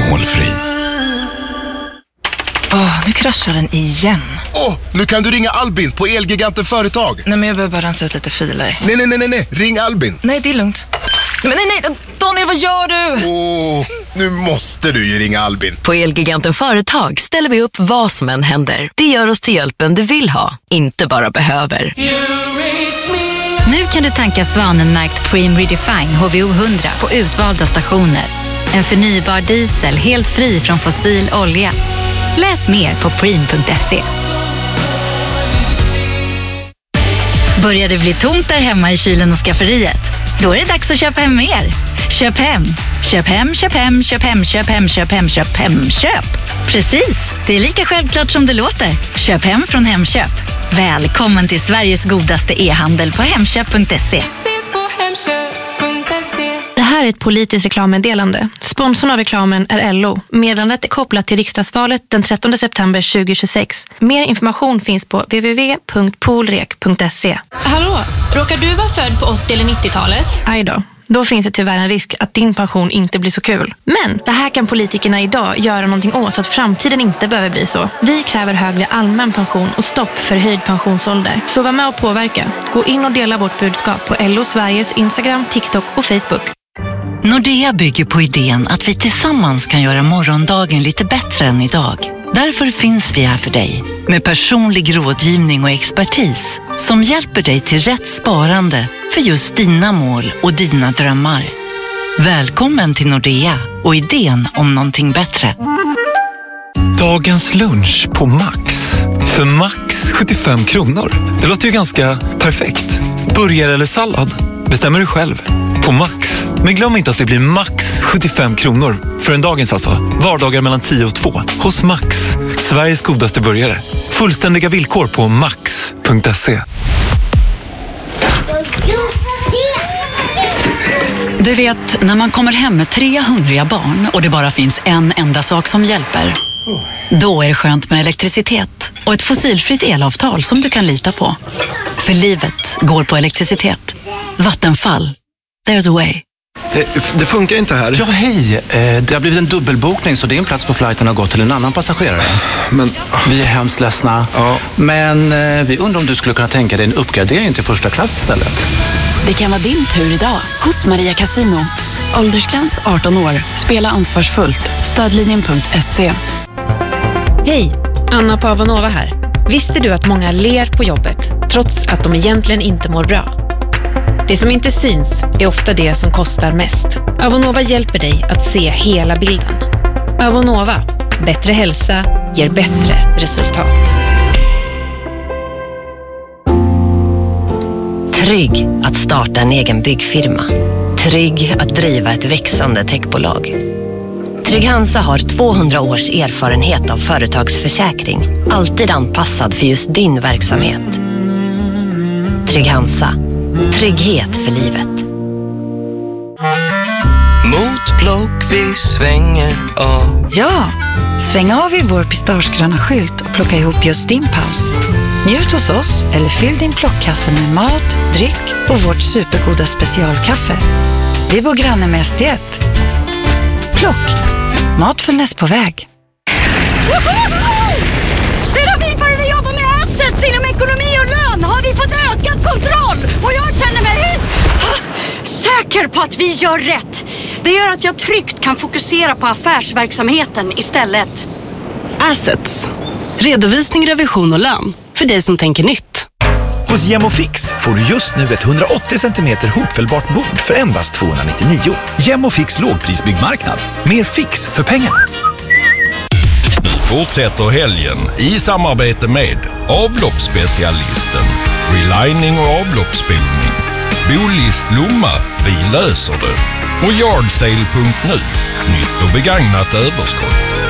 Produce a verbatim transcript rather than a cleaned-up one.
etanolfri. Åh, oh, nu kraschar den igen. Åh, oh, nu kan du ringa Albin på Elgiganten Företag. Nej, men jag behöver bara rensa ut lite filer. Nej, nej, nej, nej, nej. Ring Albin. Nej, det är lugnt. Men nej, nej, Daniel, vad gör du? Åh, oh, nu måste du ju ringa Albin. På Elgiganten Företag ställer vi upp vad som än händer. Det gör oss till hjälpen du vill ha, inte bara behöver. Nu kan du tanka Svanen-märkt Preem Redefine H V O hundra på utvalda stationer. En förnybar diesel helt fri från fossil olja. Läs mer på preem punkt se. Börjar det bli tomt där hemma i kylen och skafferiet? Då är det dags att köpa hem mer. Köp hem. Köp hem, köp hem, köp hem, köp hem, köp hem, köp hem, köp. Precis, det är lika självklart som det låter. Köp hem från Hemköp. Välkommen till Sveriges godaste e-handel på hemköp punkt se. Det här är ett politiskt reklammeddelande. Sponsorn av reklamen är L O. Meddelandet är kopplat till riksdagsvalet den trettonde september tjugohundratjugosex. Mer information finns på w w w punkt polrek punkt se. Hallå, råkar du vara född på åttio- eller nittiotalet? Aj då. Då finns det tyvärr en risk att din pension inte blir så kul. Men det här kan politikerna idag göra någonting åt så att framtiden inte behöver bli så. Vi kräver högre allmän pension och stopp för höjd pensionsålder. Så var med och påverka. Gå in och dela vårt budskap på L O Sveriges Instagram, TikTok och Facebook. Nordea bygger på idén att vi tillsammans kan göra morgondagen lite bättre än idag. Därför finns vi här för dig med personlig rådgivning och expertis som hjälper dig till rätt sparande för just dina mål och dina drömmar. Välkommen till Nordea och idén om någonting bättre. Dagens lunch på Max. För Max sjuttiofem kronor. Det låter ju ganska perfekt. Burgare eller sallad? Bestämmer du själv. På Max. Men glöm inte att det blir max sjuttiofem kronor. För en dagens alltså. Vardagar mellan tio och två. Hos Max. Sveriges godaste burgare. Fullständiga villkor på max punkt se. Du vet, när man kommer hem med tre hungriga barn och det bara finns en enda sak som hjälper. Då är det skönt med elektricitet och ett fossilfritt elavtal som du kan lita på. För livet går på elektricitet. Vattenfall. There's a way. Det funkar inte här. Ja, hej. Det har blivit en dubbelbokning så din plats på flighten har gått till en annan passagerare. Men vi är hemskt ledsna. Ja. Men vi undrar om du skulle kunna tänka dig en uppgradering till första klass istället. Det kan vara din tur idag hos Maria Casino. Åldersgräns arton år. Spela ansvarsfullt. Stödlinjen punkt se. Hej, Anna på Avonova här. Visste du att många ler på jobbet trots att de egentligen inte mår bra? Det som inte syns är ofta det som kostar mest. Avonova hjälper dig att se hela bilden. Avonova, bättre hälsa ger bättre resultat. Trygg att starta en egen byggfirma. Trygg att driva ett växande techbolag. Trygg Hansa har tvåhundra års erfarenhet av företagsförsäkring. Alltid anpassad för just din verksamhet. Trygg Hansa. Trygghet för livet. Mot block vi svänger av. Ja, sväng av i vår pistagegröna skylt och plocka ihop just din paus. Njut hos oss eller fyll din plockkasse med mat, dryck och vårt supergoda specialkaffe. Vi bor granne med S D ett. Plock. Matfullnäs på väg. Sedan vi började jobba med assets inom ekonomi och lön har vi fått ökad kontroll. Och jag känner mig säker på att vi gör rätt. Det gör att jag tryggt kan fokusera på affärsverksamheten istället. Assets. Redovisning, revision och lön. För dig som tänker nytt. Hos Gemofix får du just nu ett hundraåttio centimeter hopfällbart bord för endast tvåhundranittionio. Gemofix lågprisbyggmarknad. Mer fix för pengarna. Fortsätter helgen i samarbete med avloppsspecialisten, relining och avloppsspolning, Bolist Lomma, vi löser det, och Yardsale punkt nu, nytt och begagnat överskott.